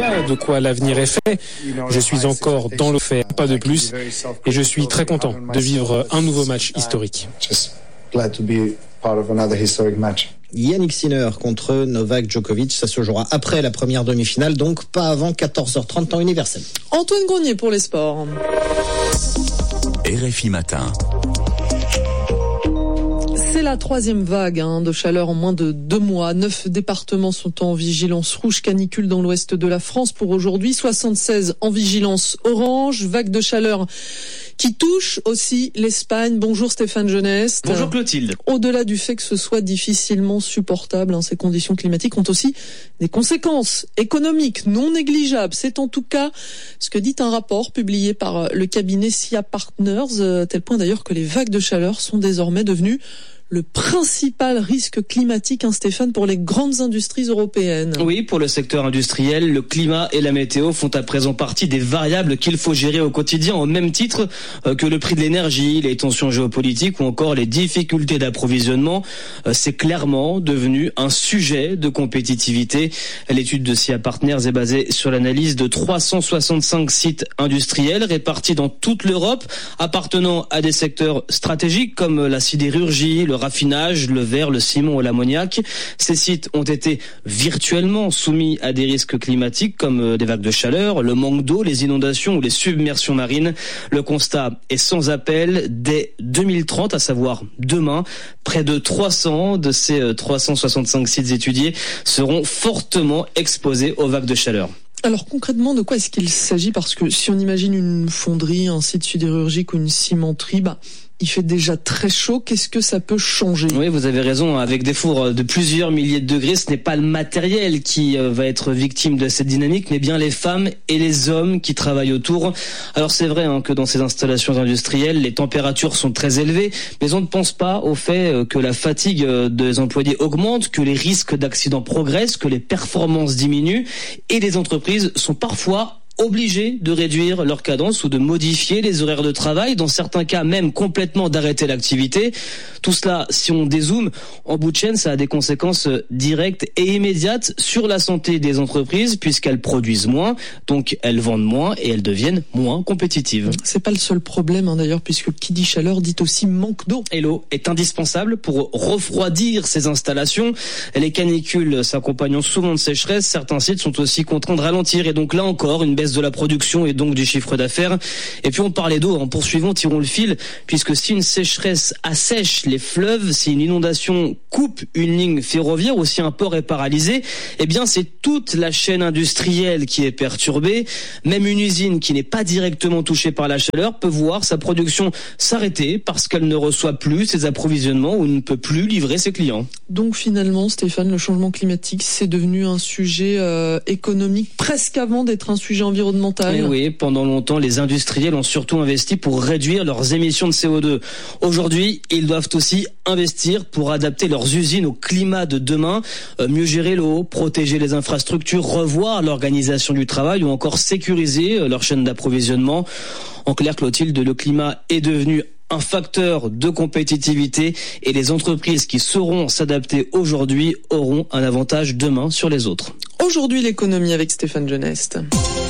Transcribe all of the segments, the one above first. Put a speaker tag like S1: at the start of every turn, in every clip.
S1: pas de quoi l'avenir est fait. Je suis encore dans le fait, pas de plus. Et je suis très content de vivre un nouveau match historique.
S2: Yannick Sinner contre Novak Djokovic, ça se jouera après la première demi-finale, donc pas avant 14h30 temps universel.
S3: Antoine Grenier pour les sports.
S4: RFI Matin.
S3: C'est la troisième vague de chaleur en moins de 2 mois. 9 départements sont en vigilance rouge canicule dans l'ouest de la France pour aujourd'hui. 76 en vigilance orange. Vague de chaleur qui touche aussi l'Espagne. Bonjour Stéphane Genest.
S5: Bonjour Clotilde.
S3: Au-delà du fait que ce soit difficilement supportable, ces conditions climatiques ont aussi des conséquences économiques non négligeables. C'est en tout cas ce que dit un rapport publié par le cabinet SIA Partners, à tel point d'ailleurs que les vagues de chaleur sont désormais devenues le principal risque climatique, Stéphane, pour les grandes industries européennes.
S5: Oui, pour le secteur industriel, le climat et la météo font à présent partie des variables qu'il faut gérer au quotidien, au même titre que le prix de l'énergie, les tensions géopolitiques ou encore les difficultés d'approvisionnement. C'est clairement devenu un sujet de compétitivité. L'étude de SIA Partners est basée sur l'analyse de 365 sites industriels répartis dans toute l'Europe, appartenant à des secteurs stratégiques comme la sidérurgie, le raffinage, le verre, le ciment ou l'ammoniac. Ces sites ont été virtuellement soumis à des risques climatiques comme des vagues de chaleur, le manque d'eau, les inondations ou les submersions marines. Le constat est sans appel. Dès 2030, à savoir demain, près de 300 de ces 365 sites étudiés seront fortement exposés aux vagues de chaleur.
S3: Alors concrètement, de quoi est-ce qu'il s'agit ? Parce que si on imagine une fonderie, un site sidérurgique ou une cimenterie, il fait déjà très chaud. Qu'est-ce que ça peut changer ?
S5: Oui, vous avez raison. Avec des fours de plusieurs milliers de degrés, ce n'est pas le matériel qui va être victime de cette dynamique, mais bien les femmes et les hommes qui travaillent autour. Alors c'est vrai que dans ces installations industrielles, les températures sont très élevées, mais on ne pense pas au fait que la fatigue des employés augmente, que les risques d'accidents progressent, que les performances diminuent, et les entreprises sont parfois obligés de réduire leur cadence ou de modifier les horaires de travail, dans certains cas même complètement d'arrêter l'activité. Tout cela, si on dézoome, en bout de chaîne, ça a des conséquences directes et immédiates sur la santé des entreprises, puisqu'elles produisent moins, donc elles vendent moins et elles deviennent moins compétitives.
S3: C'est pas le seul problème d'ailleurs, puisque qui dit chaleur dit aussi manque d'eau.
S5: Et l'eau est indispensable pour refroidir ces installations. Les canicules s'accompagnant souvent de sécheresse, certains sites sont aussi contraints de ralentir, et donc là encore, une baisse de la production et donc du chiffre d'affaires. Et puis on parlait d'eau, en poursuivant, tirons le fil, puisque si une sécheresse assèche les fleuves, si une inondation coupe une ligne ferroviaire ou si un port est paralysé, eh bien c'est toute la chaîne industrielle qui est perturbée. Même une usine qui n'est pas directement touchée par la chaleur peut voir sa production s'arrêter parce qu'elle ne reçoit plus ses approvisionnements ou ne peut plus livrer ses clients.
S3: Donc finalement, Stéphane, le changement climatique, c'est devenu un sujet économique presque avant d'être un sujet environnemental.
S5: Et oui, pendant longtemps, les industriels ont surtout investi pour réduire leurs émissions de CO2. Aujourd'hui, ils doivent aussi investir pour adapter leurs usines au climat de demain, mieux gérer l'eau, protéger les infrastructures, revoir l'organisation du travail ou encore sécuriser leur chaîne d'approvisionnement. En clair, Clotilde, le climat est devenu un facteur de compétitivité et les entreprises qui sauront s'adapter aujourd'hui auront un avantage demain sur les autres.
S3: Aujourd'hui, l'économie avec Stéphane Genest.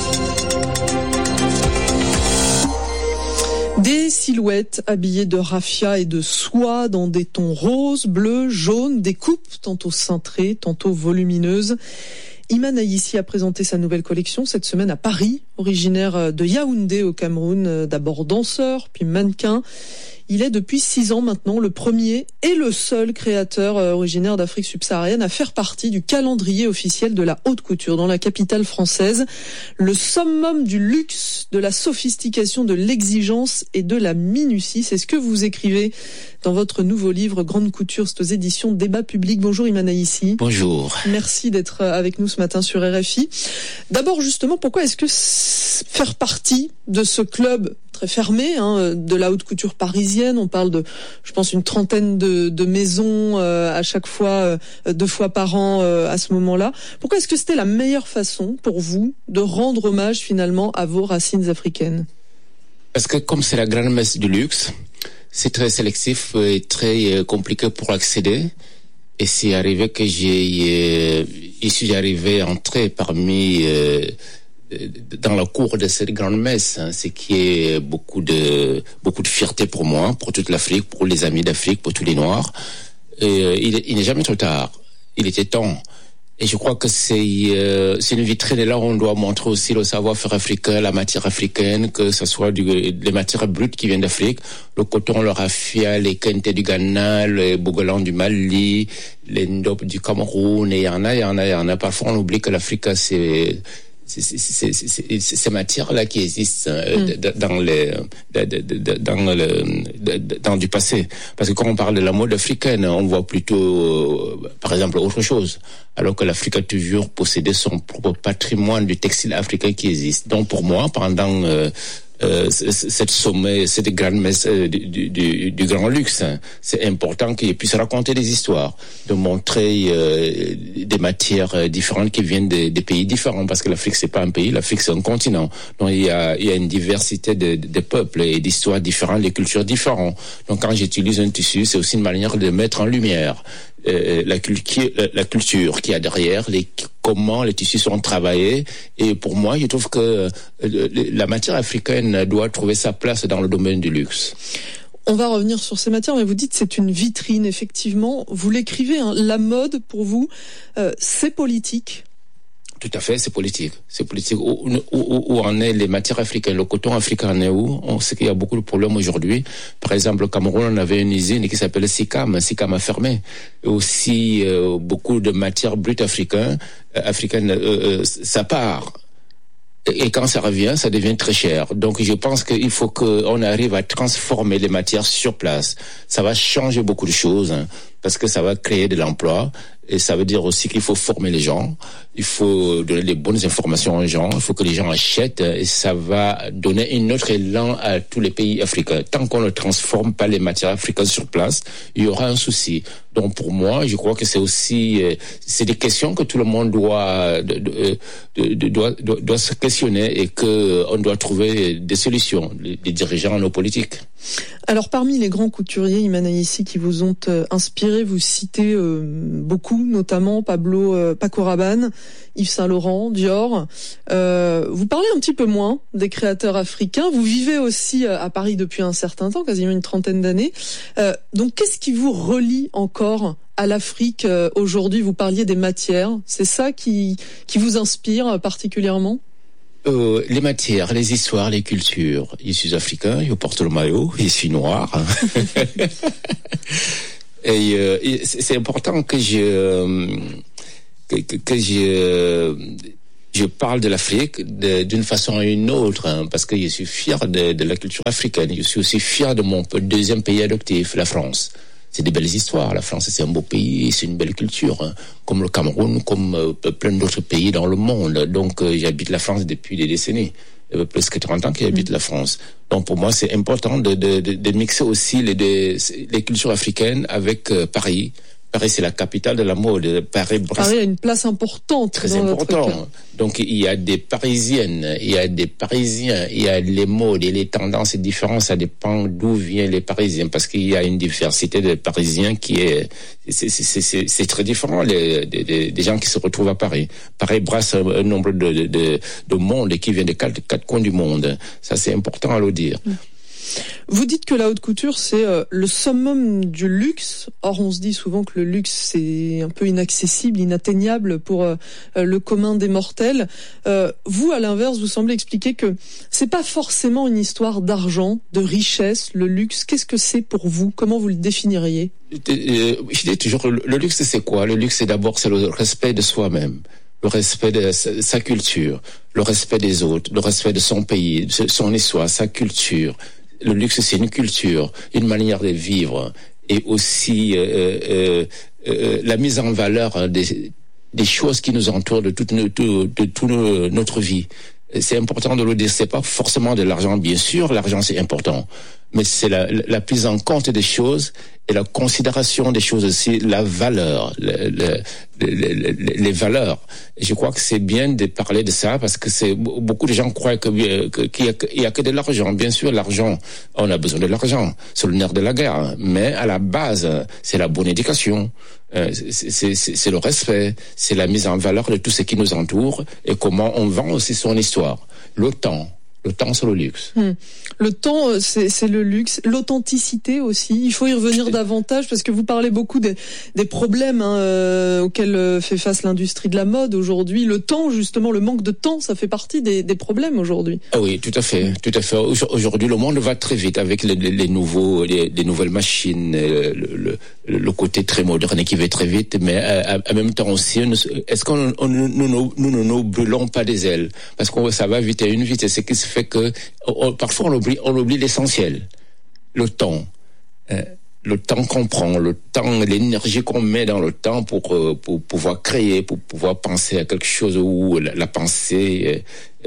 S3: Des silhouettes habillées de raffia et de soie dans des tons roses, bleus, jaunes, des coupes tantôt cintrées, tantôt volumineuses. Iman Aïssi a présenté sa nouvelle collection cette semaine à Paris, originaire de Yaoundé au Cameroun, d'abord danseur, puis mannequin. Il est depuis 6 ans maintenant le premier et le seul créateur originaire d'Afrique subsaharienne à faire partie du calendrier officiel de la haute couture dans la capitale française. Le summum du luxe, de la sophistication, de l'exigence et de la minutie. C'est ce que vous écrivez dans votre nouveau livre Grande Couture, c'est aux éditions Débat Public. Bonjour Iman Aïssi.
S6: Bonjour.
S3: Merci d'être avec nous ce matin sur RFI. D'abord justement, pourquoi est-ce que faire partie de ce club très fermé de la haute couture parisienne, on parle de, je pense, une trentaine de maisons à chaque fois, 2 fois par an à ce moment-là. Pourquoi est-ce que c'était la meilleure façon pour vous de rendre hommage finalement à vos racines africaines ?
S6: Parce que comme c'est la grande messe du luxe, c'est très sélectif et très compliqué pour accéder. Et c'est arrivé que je suis arrivé à entrer parmi dans la cour de cette grande messe, ce qui est beaucoup de fierté pour moi, pour toute l'Afrique, pour les amis d'Afrique, pour tous les Noirs. Il n'est jamais trop tard. Il était temps. Et je crois que c'est une vitrine, et là on doit montrer aussi le savoir-faire africain, la matière africaine, que ce soit les matières brutes qui viennent d'Afrique, le coton, le raffia, les kente du Ghana, les bogolan du Mali, les ndop du Cameroun, et il y en a. Parfois on oublie que l'Afrique, c'est ces matières-là qui existent dans du passé. Parce que quand on parle de la mode africaine, on voit plutôt, par exemple, autre chose. Alors que l'Afrique a toujours possédé son propre patrimoine du textile africain qui existe. Donc pour moi, pendant cette grande messe du grand luxe, c'est important qu'il puisse raconter des histoires, de montrer des matières différentes qui viennent des pays différents, parce que l'Afrique c'est pas un pays, l'Afrique c'est un continent. Donc il y a une diversité de peuples et d'histoires différentes, de cultures différentes. Donc quand j'utilise un tissu, c'est aussi une manière de mettre en lumière la culture qu'il y a derrière, comment les tissus sont travaillés. Et pour moi, je trouve que la matière africaine doit trouver sa place dans le domaine du luxe.
S3: On va revenir sur ces matières, mais vous dites c'est une vitrine, effectivement. Vous l'écrivez, hein, la mode, pour vous, c'est politique.
S6: Tout à fait, c'est politique. C'est politique. Où en est les matières africaines? Le coton africain en est où? On sait qu'il y a beaucoup de problèmes aujourd'hui. Par exemple, au Cameroun, on avait une usine qui s'appelle Sicam. Sicam a fermé. Et aussi, beaucoup de matières brutes africaines, ça part. Et quand ça revient, ça devient très cher. Donc, je pense qu'il faut qu'on arrive à transformer les matières sur place. Ça va changer beaucoup de choses, hein, parce que ça va créer de l'emploi. Et ça veut dire aussi qu'il faut former les gens. Il faut donner les bonnes informations aux gens. Il faut que les gens achètent. Et ça va donner un autre élan à tous les pays africains. Tant qu'on ne transforme pas les matières africaines sur place, il y aura un souci. Donc, pour moi, je crois que c'est aussi, c'est des questions que tout le monde doit se questionner, et que on doit trouver des solutions, les dirigeants, nos politiques.
S3: Alors, parmi les grands couturiers, Imane Ayissi, qui vous ont inspiré, vous citez beaucoup, notamment Paco Rabanne, Yves Saint Laurent, Dior. Vous parlez un petit peu moins des créateurs africains. Vous vivez aussi à Paris depuis un certain temps, quasiment une trentaine d'années. Donc, qu'est-ce qui vous relie encore à l'Afrique aujourd'hui? Vous parliez des matières. C'est ça qui vous inspire particulièrement?
S6: Les matières, les histoires, les cultures. Je suis africain, je porte le maillot, je suis noir. Et c'est important que je parle de l'Afrique d'une façon ou une autre, hein, parce que je suis fier de la culture africaine. Je suis aussi fier de mon deuxième pays adoptif, la France. C'est des belles histoires. La France, c'est un beau pays, c'est une belle culture, hein, comme le Cameroun, comme plein d'autres pays dans le monde. Donc, j'habite la France depuis des décennies. Plus que 30 ans que j'habite la France. Donc, pour moi, c'est important de mixer aussi les cultures africaines avec Paris. Paris, c'est la capitale de la mode. Paris
S3: a une place importante.
S6: Très important. Donc, il y a des Parisiennes, il y a des Parisiens, il y a les modes et les tendances différentes. Ça dépend d'où viennent les Parisiens, parce qu'il y a une diversité de Parisiens qui c'est très différent des gens qui se retrouvent à Paris. Paris brasse un nombre de monde qui vient de quatre coins du monde. Ça, c'est important à le dire.
S3: Vous dites que la haute couture, c'est le summum du luxe. Or, on se dit souvent que le luxe, c'est un peu inaccessible, inatteignable pour le commun des mortels. Vous, à l'inverse, vous semblez expliquer que c'est pas forcément une histoire d'argent, de richesse, le luxe. Qu'est-ce que c'est pour vous? Comment vous le définiriez?
S6: Je dis toujours, le luxe, c'est quoi? Le luxe, c'est le respect de soi-même. Le respect de sa culture, le respect des autres, le respect de son pays, son histoire, sa culture. Le luxe, c'est une culture, une manière de vivre, et aussi la mise en valeur des choses qui nous entourent de toute notre vie. C'est important de le dire. C'est pas forcément de l'argent, bien sûr. L'argent, c'est important, mais c'est la prise en compte des choses et la considération des choses aussi, la valeur, les valeurs. Et je crois que c'est bien de parler de ça, parce que beaucoup de gens croient qu'il y a que de l'argent. Bien sûr, l'argent, on a besoin de l'argent. C'est le nerf de la guerre. Mais à la base, c'est la bonne éducation. C'est le respect, c'est la mise en valeur de tout ce qui nous entoure et comment on vend aussi son histoire. Le temps, c'est le luxe.
S3: Le temps, c'est le luxe. L'authenticité aussi. Il faut y revenir davantage parce que vous parlez beaucoup des problèmes auxquels fait face l'industrie de la mode aujourd'hui. Le temps, justement, le manque de temps, ça fait partie des problèmes aujourd'hui.
S6: Ah oui, tout à fait. Aujourd'hui, le monde va très vite avec les nouvelles machines, le côté très moderne qui va très vite, mais en même temps aussi, est-ce qu'on nous ne brûlons pas des ailes parce que ça va vite à une vitesse, c'est ce qui se fait que parfois on oublie l'essentiel, le temps qu'on prend, le temps, l'énergie qu'on met dans le temps pour pouvoir créer, pour pouvoir penser à quelque chose où la pensée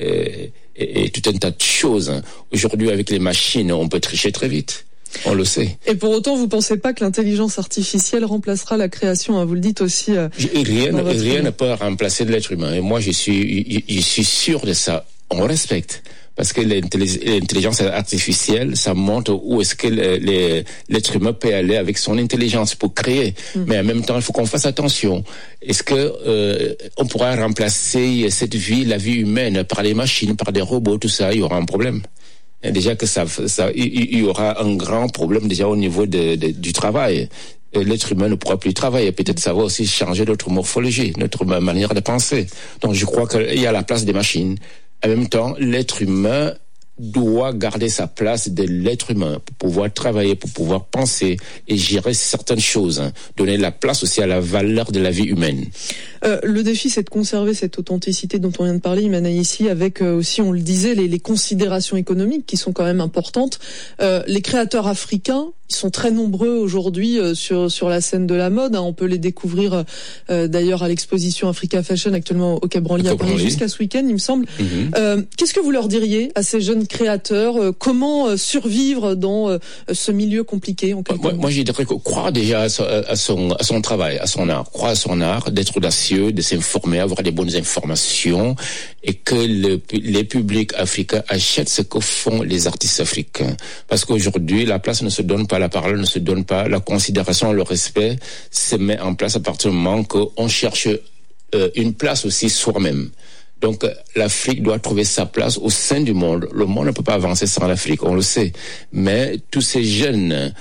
S6: et tout un tas de choses. Aujourd'hui, avec les machines, on peut tricher très vite. On le sait.
S3: Et pour autant, vous pensez pas que l'intelligence artificielle remplacera la création, hein, vous le dites aussi.
S6: Rien ne peut remplacer l'être humain. Et moi, je suis sûr de ça. On respecte. Parce que l'intelligence artificielle, ça montre où est-ce que l'être humain peut aller avec son intelligence pour créer. Mais en même temps, il faut qu'on fasse attention. Est-ce que on pourra remplacer la vie humaine par les machines, par des robots, tout ça? Il y aura un problème. Et déjà que il y aura un grand problème déjà au niveau du travail. L'être humain ne pourra plus travailler. Peut-être ça va aussi changer notre morphologie, notre manière de penser. Donc je crois qu'il y a la place des machines. En même temps, l'être humain doit garder sa place de l'être humain pour pouvoir travailler, pour pouvoir penser et gérer certaines choses. Donner la place aussi à la valeur de la vie humaine.
S3: Le défi, c'est de conserver cette authenticité dont on vient de parler, Imane Aïssi, avec aussi, on le disait, les considérations économiques qui sont quand même importantes. Les créateurs africains, ils sont très nombreux aujourd'hui sur la scène de la mode. On peut les découvrir d'ailleurs à l'exposition Africa Fashion actuellement au Cap Branly à Paris jusqu'à ce week-end, il me semble. Qu'est-ce que vous leur diriez à ces jeunes créateurs? Comment survivre dans ce milieu compliqué en quelque
S6: moi, je dirais que croire déjà à son travail, à son art, croire à son art, d'être audacieux, de s'informer, avoir des bonnes informations et que les publics africains achètent ce que font les artistes africains. Parce qu'aujourd'hui, la place ne se donne pas, la parole ne se donne pas, la considération, le respect se met en place à partir du moment qu'on cherche une place aussi soi-même. Donc, l'Afrique doit trouver sa place au sein du monde. Le monde ne peut pas avancer sans l'Afrique, on le sait. Mais tous ces jeunes,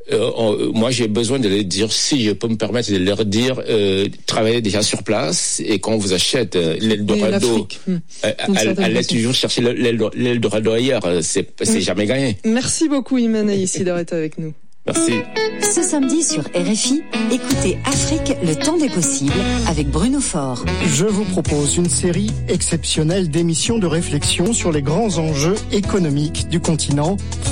S6: moi, j'ai besoin de les dire, si je peux me permettre de leur dire, travaillez déjà sur place et qu'on vous achète l'Eldorado. Allez toujours chercher l'Eldorado ailleurs. C'est jamais gagné.
S3: Merci beaucoup, Imane Aïssi, d'avoir été avec nous.
S6: Merci.
S4: Ce samedi sur RFI, écoutez Afrique, le temps des possibles avec Bruno Faure.
S7: Je vous propose une série exceptionnelle d'émissions de réflexion sur les grands enjeux économiques du continent.